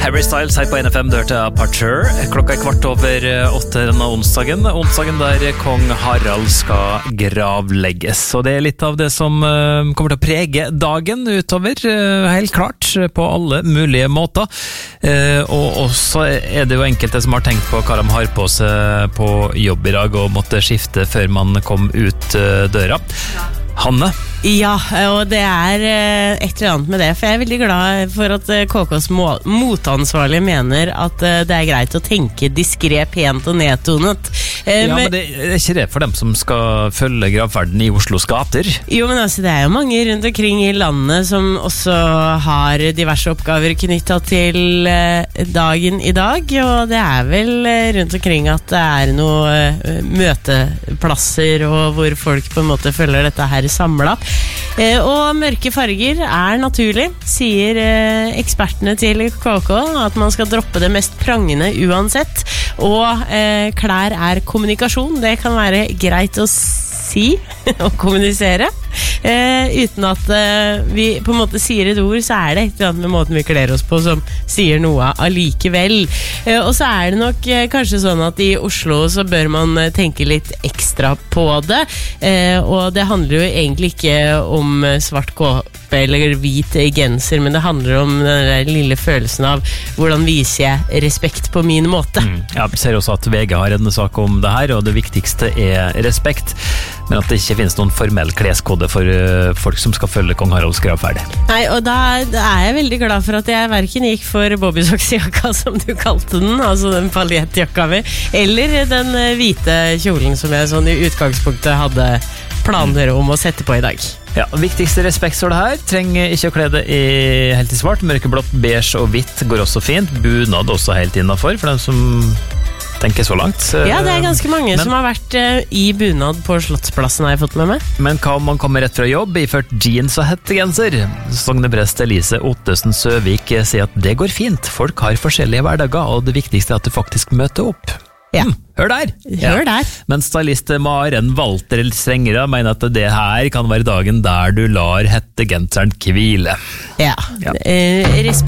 Harry Styles her på NFM, du hørte Aperture. Klokka 7:15 denne onsdagen. Onsdagen der kong Harald skal gravlegges. Og det er litt av det som kommer til å prege dagen utover, helt klart, på alle mulige måter. Og så er det jo enkelte som har tenkt på hva de har på seg på jobb i dag, og måtte skifte før man kom ut døra. Hanne? Ja, og det er et eller annet med det, for jeg er veldig glad for at KKs motansvarlige mener at det er greit å tenke diskret, pent og nedtonet. Men det er ikke det for dem som skal følge gravferden i Oslos gater? Jo, men altså, det er jo mange rundt omkring i landet som også har diverse oppgaver knyttet til dagen i dag, og det er vel rundt omkring at det er noen møteplasser og hvor folk på en måte følger dette her samlet. Og mørke farger er naturlig, sier ekspertene til KK, at man skal droppe det mest prangende uansett, og klær er kommunikasjon. Det kan være greit å si og kommunisere uten at vi på en måte sier et ord, så er det et eller annet med måten vi kler oss på som sier noe allikevel. Og så er det nok kanskje sånn at i Oslo så bør man tenke litt ekstra på det, og det handler jo egentlig ikke om svart kåpe eller hvit genser, men det handler om den der lille følelsen av hvordan viser jeg respekt på min måte. Ja, vi ser også at VG har en sak om det her, og det viktigste er respekt, men at det ikke finnes noen formell kleskode for folk som skal følge kong Haralds gravferd. Nei, og da er jeg veldig glad for at jeg hverken gikk for Bobby-soksjakka, som du kalte den, altså den paljettjakka mi, eller den hvite kjolen som jeg sånn i utgangspunktet hadde planer om å sette på i dag. Ja, viktigste respekt står det her. Trenger ikke å kle det helt i svart. Mørkeblått, beige og hvitt går også fint. Bunad også helt innenfor, for den som tenker så langt. Ja, det er ganske mange som har vært i bunad på Slottsplassen, har jeg fått med meg. Men hva om man kommer rett fra jobb, iført jeans og hettegenser? Sogneprest Elise Ottesen Søvik sier at det går fint. Folk har forskjellige hverdager, og det viktigste er at du faktisk møter opp. Ja. Hør der! Hør der. Men stylist Maren Walter Strengere mener at det her kan være dagen der du lar hettegenseren hvile. Ja, respekt.